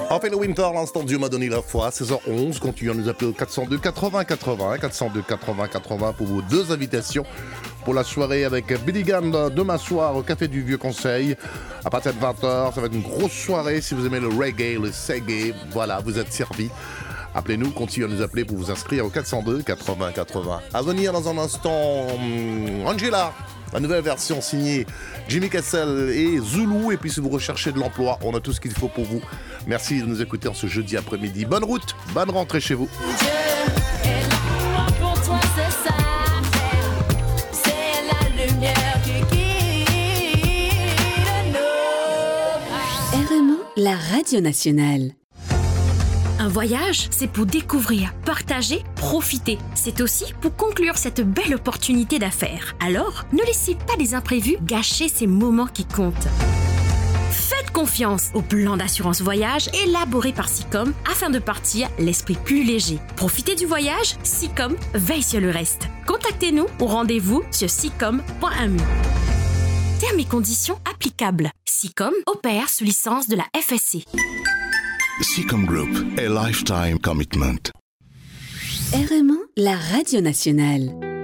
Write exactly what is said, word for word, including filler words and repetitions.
Enfin, le Winter, l'instant Dieu m'a donné la foi, seize heures onze. Continuez à nous appeler au quatre cent deux quatre-vingts quatre-vingts, quatre cent deux quatre-vingts quatre-vingts pour vos deux invitations pour la soirée avec Billy Gunn demain soir au Café du Vieux Conseil. À partir de vingt heures, ça va être une grosse soirée. Si vous aimez le reggae, le reggae, voilà, vous êtes servis. Appelez-nous, continuez à nous appeler pour vous inscrire au quatre cent deux quatre-vingts quatre-vingts. À venir dans un instant, Angela, la nouvelle version signée Jimmy Castle et Zulu. Et puis si vous recherchez de l'emploi, on a tout ce qu'il faut pour vous. Merci de nous écouter en ce jeudi après-midi. Bonne route, bonne rentrée chez vous. R M O, la radio nationale. Un voyage, c'est pour découvrir, partager, profiter. C'est aussi pour conclure cette belle opportunité d'affaires. Alors, ne laissez pas les imprévus gâcher ces moments qui comptent. Faites confiance au plan d'assurance voyage élaboré par Sicom afin de partir l'esprit plus léger. Profitez du voyage, Sicom veille sur le reste. Contactez-nous ou rendez-vous sur sicom point m u. Termes et conditions applicables. Sicom opère sous licence de la F S C. Sicom Group, a lifetime commitment. R M O, la radio nationale.